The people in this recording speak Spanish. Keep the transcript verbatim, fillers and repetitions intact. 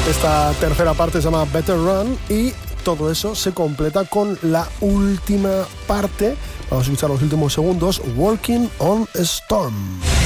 Esta tercera parte se llama Better Run y todo eso se completa con la última parte. Vamos a escuchar los últimos segundos, Walking on a Storm.